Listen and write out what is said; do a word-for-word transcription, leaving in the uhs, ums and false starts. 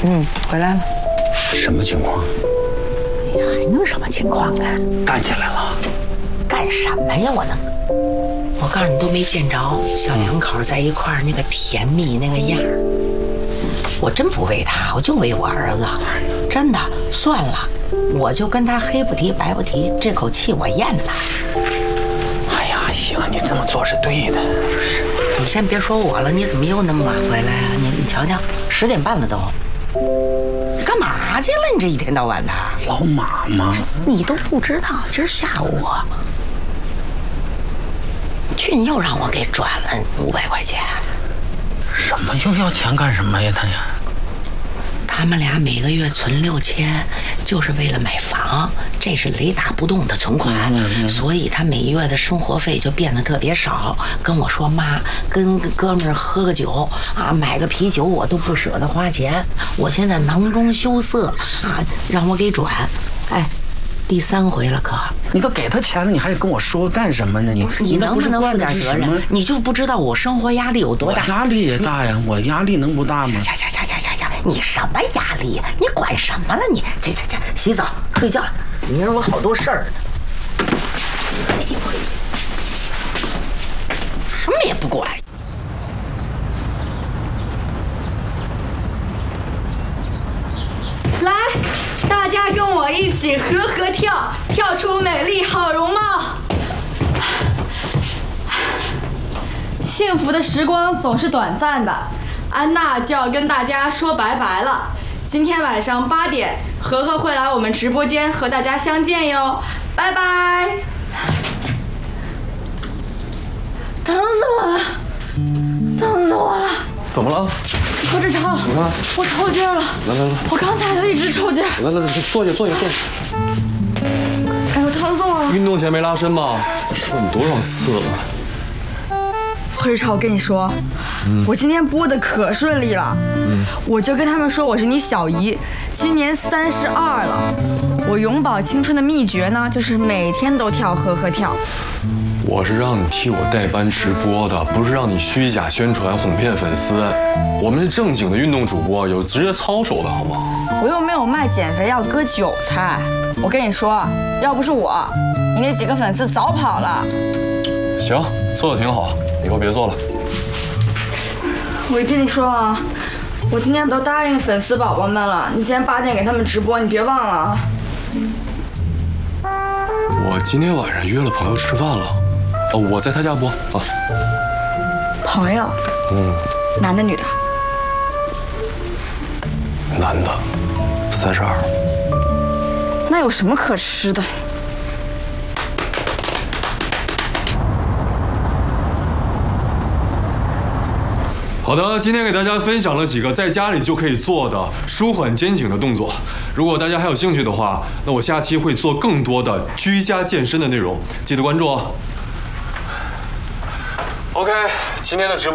嗯，回来了。 什么情况？ 哎呀，还能什么情况啊？ 干起来了？ 干什么呀？我能？我告诉你，都没见着小两口在一块儿那个甜蜜那个样儿。我真不为他，我就为我儿子。真的，算了，我就跟他黑不提白不提，这口气我咽了。 哎呀，行，你这么做是对的。 你先别说我了，你怎么又那么晚回来啊？你你瞧瞧，十点半了都。你干嘛去了？你这一天到晚的。 老马吗？ 你都不知道，今儿下午俊又让我给转了五百块钱。 什么又要钱干什么呀？他呀？ 他们俩每个月存六千，就是为了买房，这是雷打不动的存款，嗯嗯、所以他每月的生活费就变得特别少。跟我说妈，跟哥们儿喝个酒啊，买个啤酒我都不舍得花钱。我现在囊中羞涩啊，让我给转，哎。第三回了，可你都给他钱了，你还跟我说干什么呢？你你能不能负点责任？你就不知道我生活压力有多大？ 压力也大呀，我压力能不大吗？ 行行行行行行，你什么压力？你管什么了你？去去去，洗澡睡觉了。明儿我好多事儿呢。什么也不管。 来，大家跟我一起和和跳，跳出美丽好容貌。幸福的时光总是短暂的，安娜就要跟大家说拜拜了。今天晚上八点，和和会来我们直播间和大家相见哟，拜拜。疼死我了，疼死我了！ 怎么了？ 何志超，我抽筋了。 来来来， 我刚才就一直抽筋。 来来来，坐下坐下坐下。 哎呦，疼死我了！ 运动前没拉伸吧？说你多少次了？ 何志超，我跟你说，嗯、我今天播的可顺利了。嗯，我就跟他们说我是你小姨，今年三十二了。我永葆青春的秘诀呢，就是每天都跳呵呵跳。 我是让你替我代班直播的，不是让你虚假宣传哄骗粉丝。我们是正经的运动主播，有职业操守的好吗？ 我又没有卖减肥药割韭菜。我跟你说，要不是我，你那几个粉丝早跑了。 行，做的挺好，以后别做了。 我跟你说啊，我今天都答应粉丝宝宝们了，你今天八点给他们直播，你别忘了啊。 我今天晚上约了朋友吃饭了，哦，我在他家播啊。 朋友？ 嗯。 男的女的？ 男的，三十二。 那有什么可吃的？ 好的，今天给大家分享了几个在家里就可以做的舒缓肩颈的动作。如果大家还有兴趣的话，那我下期会做更多的居家健身的内容，记得关注哦。OK， 今天的直播。